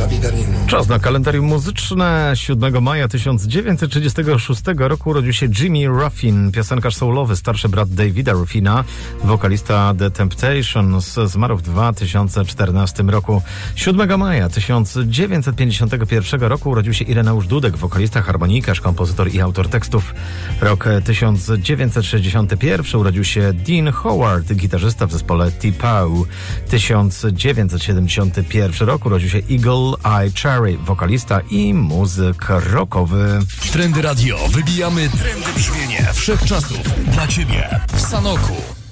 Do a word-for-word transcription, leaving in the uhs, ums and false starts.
Czas na kalendarium muzyczne. siódmego maja tysiąc dziewięćset trzydziestego szóstego roku urodził się Jimmy Ruffin, piosenkarz soulowy, starszy brat Davida Ruffina, wokalista The Temptations, zmarł w dwa tysiące czternastym roku. siódmego maja tysiąc dziewięćset pięćdziesiątego pierwszego roku urodził się Ireneusz Dudek, wokalista, harmonikarz, kompozytor i autor tekstów. Rok tysiąc dziewięćset sześćdziesiąty pierwszy urodził się Dean Howard, gitarzysta w zespole T-Pow. tysiąc dziewięćset siedemdziesiąty pierwszy rok urodził się Eagle Eye Cherry, wokalista i muzyk rockowy. Trendy Radio. Wybijamy trendy brzmienie wszechczasów dla Ciebie w Sanoku.